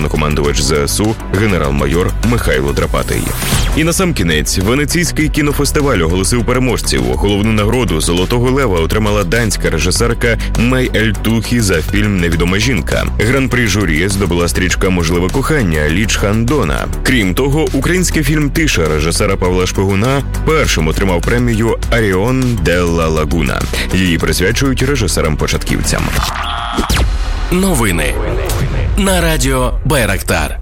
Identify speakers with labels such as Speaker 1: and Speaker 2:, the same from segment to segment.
Speaker 1: головнокомандувач ЗСУ генерал-майор Михайло Драпатий. І насамкінець, Венеційський кінофестиваль оголосив переможців. Головну нагороду «Золотого лева» отримала данська режисерка Мей Ельтухі за фільм «Невідома жінка». Гран-прі журі здобула стрічка «Можливе кохання» Ліч Хандона. Крім того, український фільм «Тиша» режисера Павла Шпигуна першим отримав премію «Аріон делла Лагуна». Її присвячують режисерам-початківцям.
Speaker 2: Новини на радіо Байрактар.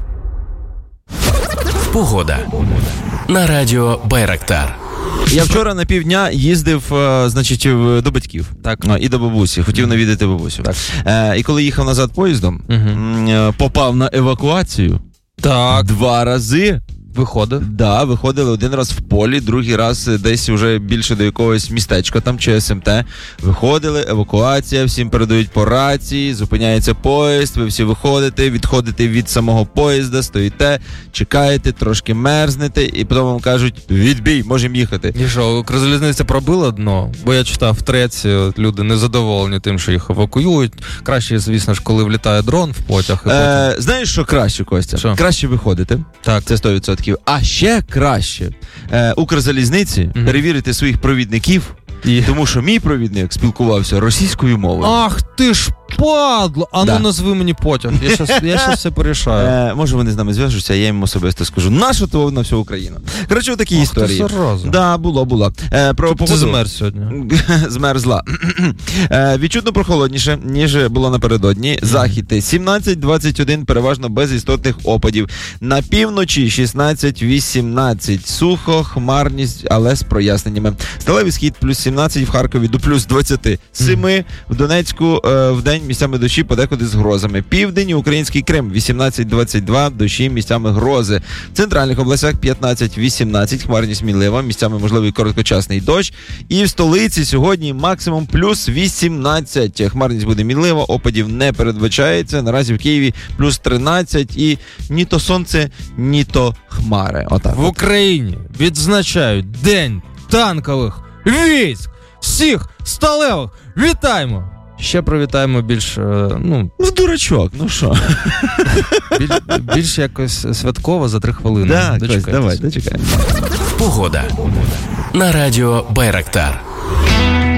Speaker 2: Погода на радіо Байрактар.
Speaker 3: Я вчора на півдня їздив, до батьків. Так. І до бабусі. Хотів навідати бабусю. Так. І коли їхав назад поїздом, попав на евакуацію.
Speaker 4: Так.
Speaker 3: 2 рази.
Speaker 4: Виходив?
Speaker 3: Да, виходили 1 раз в полі, 2 раз десь уже більше до якогось містечка там чи СМТ. Виходили, евакуація, всім передають по рації, зупиняється поїзд, ви всі виходите, відходите від самого поїзда, стоїте, чекаєте, трошки мерзнете, і потім вам кажуть, відбій, можемо їхати.
Speaker 4: І що, Укрзалізниця пробила дно? Бо я читав в треці, люди незадоволені тим, що їх евакуюють. Краще, звісно ж, коли влітає дрон в потяг.
Speaker 3: Знаєш, що краще, Костя?
Speaker 4: Що?
Speaker 3: Краще виходити. Так. Це 100%. А ще краще Укрзалізниці перевірити своїх провідників, тому що мій провідник спілкувався російською мовою.
Speaker 4: Ах ти ж падло! Назви мені потяг. Я щас все порішаю.
Speaker 3: Може вони з нами зв'яжуться, я їм особисто скажу. Нащо то на всю Україну? Коротше, такі історії.
Speaker 4: Ах ти зараза.
Speaker 3: Да, було.
Speaker 4: Ти змерз сьогодні.
Speaker 3: Змерзла. Відчутно прохолодніше, ніж було напередодні. Захід 17-21, переважно без істотних опадів. На півночі 16-18. Сухо, хмарність, але з проясненнями. Сталевий схід плюс 17, в Харкові до плюс 27, в Донецьку в день місцями дощі, подекуди з грозами. Південь і Український Крим 18-22, дощі місцями грози. В центральних областях 15-18, хмарність мінлива, місцями можливий короткочасний дощ. І в столиці сьогодні максимум плюс 18. Хмарність буде мінлива, опадів не передбачається. Наразі в Києві плюс 13 і ні то сонце, ні то хмари. Отак.
Speaker 4: В Україні відзначають День танкових військ всіх сталевих. Вітаємо! Ще привітаємо більш,
Speaker 3: дурачок, що?
Speaker 4: Більш якось святково за 3 хвилини.
Speaker 3: Так, давай, дочекаємо.
Speaker 2: Погода на радіо Байрактар.